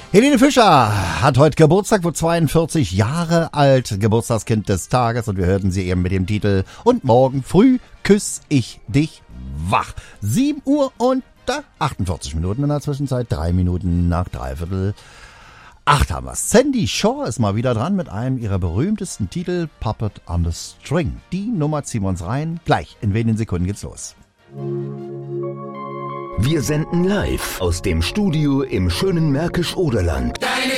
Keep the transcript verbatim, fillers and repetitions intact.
Helene Fischer hat heute Geburtstag, wird zweiundvierzig Jahre alt, Geburtstagskind des Tages, und wir hörten sie eben mit dem Titel Und morgen früh küss ich dich wach. sieben Uhr und achtundvierzig Minuten in der Zwischenzeit, drei Minuten nach dreiviertel acht haben wir's. Sandy Shaw ist mal wieder dran mit einem ihrer berühmtesten Titel, Puppet on the String. Die Nummer ziehen wir uns rein, gleich, in wenigen Sekunden geht's los. Wir senden live aus dem Studio im schönen Märkisch-Oderland. Deine